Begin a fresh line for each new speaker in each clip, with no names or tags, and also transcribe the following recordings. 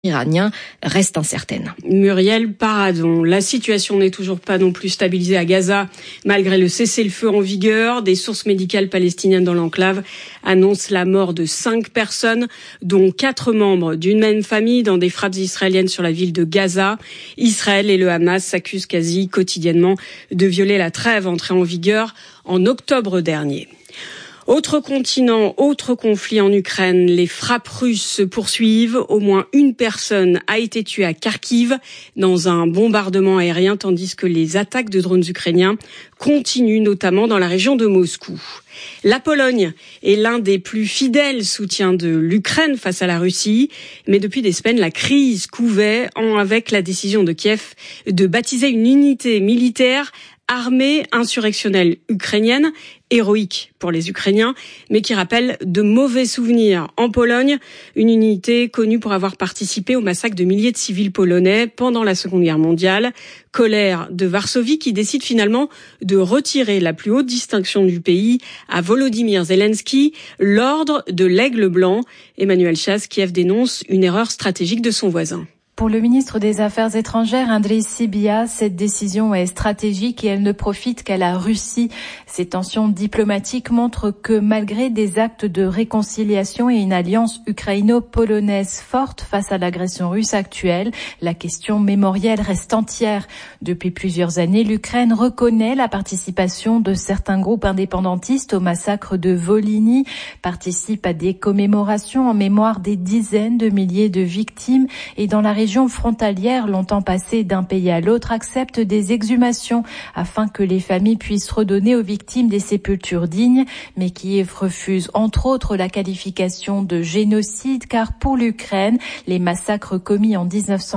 iranien reste incertaine.
Muriel Paradon, la situation n'est toujours pas non plus stabilisée à Gaza. Malgré le cessez-le-feu en vigueur, des sources médicales palestiniennes dans l'enclave annoncent la mort de 5 personnes, dont 4 membres d'une même famille dans des frappes israéliennes sur la ville de Gaza. Israël et le Hamas s'accusent quasi quotidiennement de violer la trêve entrée en vigueur en octobre dernier. Autre continent, autre conflit en Ukraine, les frappes russes se poursuivent. Au moins une personne a été tuée à Kharkiv dans un bombardement aérien, tandis que les attaques de drones ukrainiens continuent, notamment dans la région de Moscou. La Pologne est l'un des plus fidèles soutiens de l'Ukraine face à la Russie, mais depuis des semaines, la crise couvait avec la décision de Kiev de baptiser une unité militaire armée insurrectionnelle ukrainienne, héroïque pour les Ukrainiens, mais qui rappelle de mauvais souvenirs. En Pologne, une unité connue pour avoir participé au massacre de milliers de civils polonais pendant la Seconde Guerre mondiale. Colère de Varsovie qui décide finalement de retirer la plus haute distinction du pays à Volodymyr Zelensky, l'ordre de l'Aigle blanc. Emmanuel Chas, Kiev dénonce une erreur stratégique de son voisin.
Pour le ministre des Affaires étrangères, Andriy Sybiha, cette décision est stratégique et elle ne profite qu'à la Russie. Ces tensions diplomatiques montrent que malgré des actes de réconciliation et une alliance ukraino-polonaise forte face à l'agression russe actuelle, la question mémorielle reste entière. Depuis plusieurs années, l'Ukraine reconnaît la participation de certains groupes indépendantistes au massacre de Volhynie, participe à des commémorations en mémoire des dizaines de milliers de victimes et dans la région frontalière, longtemps passée d'un pays à l'autre, accepte des exhumations afin que les familles puissent redonner aux victimes des sépultures dignes, mais Kiev refuse entre autres la qualification de génocide car pour l'Ukraine, les massacres commis en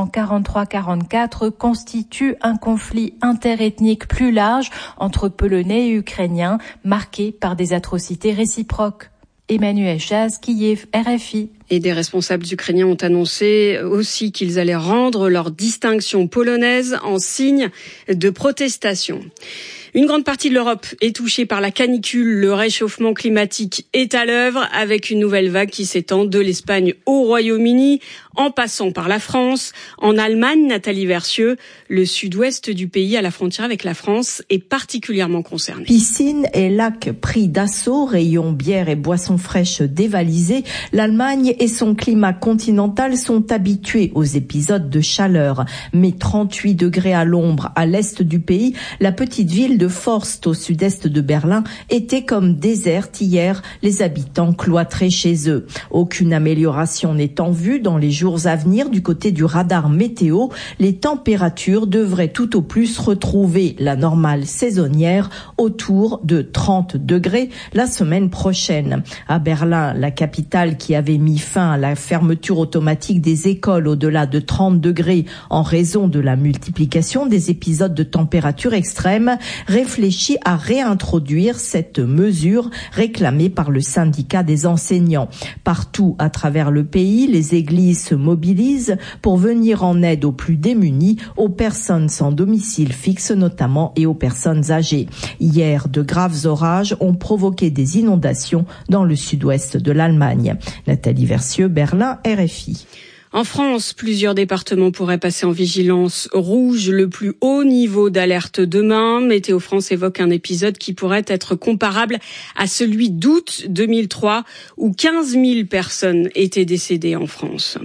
1943-44 constituent un conflit interethnique plus large entre Polonais et Ukrainiens, marqué par des atrocités réciproques. Emmanuel Chas, Kiev, RFI.
Et des responsables ukrainiens ont annoncé aussi qu'ils allaient rendre leur distinction polonaise en signe de protestation. Une grande partie de l'Europe est touchée par la canicule. Le réchauffement climatique est à l'œuvre avec une nouvelle vague qui s'étend de l'Espagne au Royaume-Uni, en passant par la France. En Allemagne, Nathalie Versieux, le sud-ouest du pays à la frontière avec la France est particulièrement concerné.
Piscines et lacs pris d'assaut, rayons bière et boissons fraîches dévalisées, l'Allemagne et son climat continental sont habitués aux épisodes de chaleur. Mais 38 degrés à l'ombre à l'est du pays, la petite ville de Forst au sud-est de Berlin était comme déserte hier, les habitants cloîtrés chez eux. Aucune amélioration n'est en vue dans les jours à venir du côté du radar météo. Les températures devraient tout au plus retrouver la normale saisonnière autour de 30 degrés la semaine prochaine. À Berlin, la capitale qui avait mis fin à la fermeture automatique des écoles au-delà de 30 degrés en raison de la multiplication des épisodes de température extrême, réfléchit à réintroduire cette mesure réclamée par le syndicat des enseignants. Partout à travers le pays, les églises se mobilisent pour venir en aide aux plus démunis, aux personnes sans domicile fixe notamment et aux personnes âgées. Hier, de graves orages ont provoqué des inondations dans le sud-ouest de l'Allemagne. Nathalie Versieux, Berlin, RFI.
En France, plusieurs départements pourraient passer en vigilance rouge, le plus haut niveau d'alerte demain. Météo France évoque un épisode qui pourrait être comparable à celui d'août 2003 où 15 000 personnes étaient décédées en France.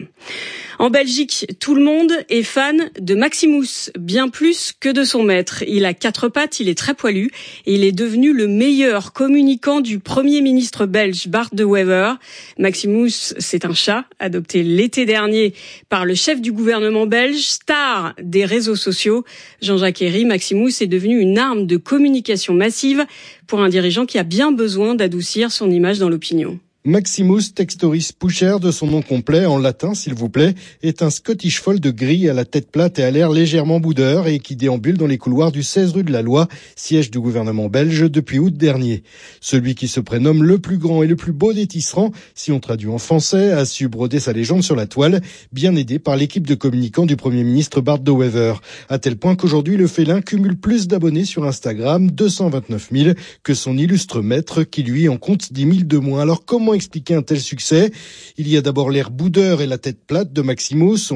En Belgique, tout le monde est fan de Maximus, bien plus que de son maître. Il a 4 pattes, il est très poilu et il est devenu le meilleur communicant du Premier ministre belge Bart De Wever. Maximus, c'est un chat adopté l'été dernier par le chef du gouvernement belge, star des réseaux sociaux. Jean-Jacques Herry, Maximus est devenu une arme de communication massive pour un dirigeant qui a bien besoin d'adoucir son image dans l'opinion.
Maximus Textoris Pusher, de son nom complet, en latin s'il vous plaît, est un Scottish Fold gris à la tête plate et à l'air légèrement boudeur et qui déambule dans les couloirs du 16 rue de la Loi, siège du gouvernement belge depuis août dernier. Celui qui se prénomme le plus grand et le plus beau des tisserands, si on traduit en français, a su broder sa légende sur la toile, bien aidé par l'équipe de communicants du Premier ministre Bart De Wever. À tel point qu'aujourd'hui le félin cumule plus d'abonnés sur Instagram, 229 000, que son illustre maître qui lui en compte 10 000 de moins. Alors comment expliquer un tel succès? Il y a d'abord l'air boudeur et la tête plate de Maximus, son